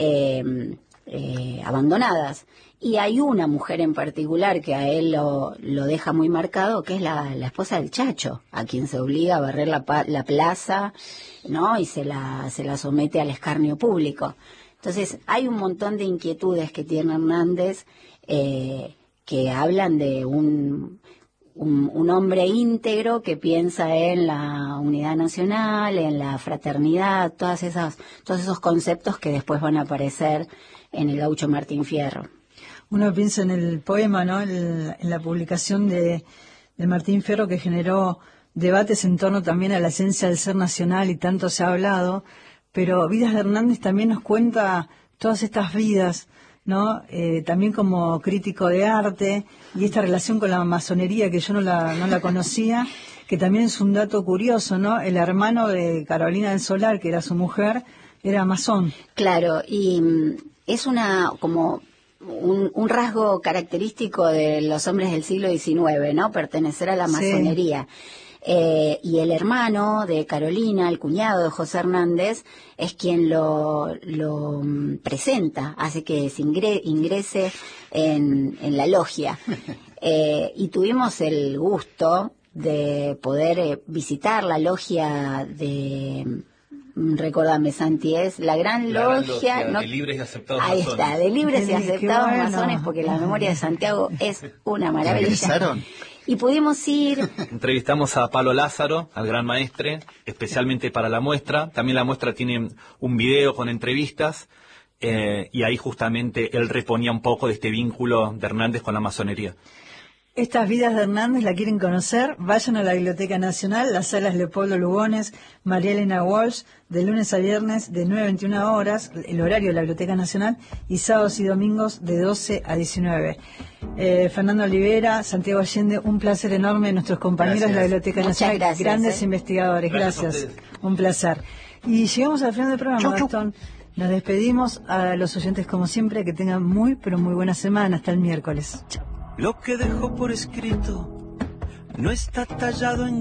abandonadas. Y hay una mujer en particular que a él lo deja muy marcado, que es la esposa del Chacho, a quien se obliga a barrer la plaza, ¿no? Y se la somete al escarnio público. Entonces, hay un montón de inquietudes que tiene Hernández que hablan de un hombre íntegro que piensa en la unidad nacional, en la fraternidad, todos esos conceptos que después van a aparecer en el gaucho Martín Fierro. Uno piensa en el poema, ¿no? En la publicación de Martín Fierro, que generó debates en torno también a la esencia del ser nacional, y tanto se ha hablado, pero Vidas de Hernández también nos cuenta todas estas vidas, ¿no? También como crítico de arte, y esta relación con la masonería que yo no la conocía, que también es un dato curioso, ¿no? El hermano de Carolina del Solar, que era su mujer, era masón. Claro, y es como un rasgo característico de los hombres del siglo XIX, ¿no? Pertenecer a la masonería. Sí. Y el hermano de Carolina, el cuñado de José Hernández, es quien lo presenta, hace que se ingrese en la logia. Y tuvimos el gusto de poder visitar la logia de... Recordame, Santi, es la gran logia, ¿no? De libres y aceptados Ahí masones. está, de libres y aceptados bueno. masones, porque la memoria de Santiago es una maravilla. ¿Ingresaron? Y pudimos ir... Entrevistamos a Pablo Lázaro, al gran maestre, especialmente para la muestra. También la muestra tiene un video con entrevistas, y ahí justamente él reponía un poco de este vínculo de Hernández con la masonería. Estas Vidas de Hernández, ¿la quieren conocer? Vayan a la Biblioteca Nacional, las salas Leopoldo Lugones, María Elena Walsh, de lunes a viernes de 9 a 21 horas, el horario de la Biblioteca Nacional, y sábados y domingos de 12 a 19. Fernando Olivera, Santiago Allende, un placer enorme, nuestros compañeros de la Biblioteca Nacional, gracias, grandes investigadores, gracias. Un placer. Y llegamos al final del programa, Gastón. Nos despedimos a los oyentes como siempre, que tengan muy, pero muy buena semana, hasta el miércoles. Chao. Lo que dejó por escrito no está tallado en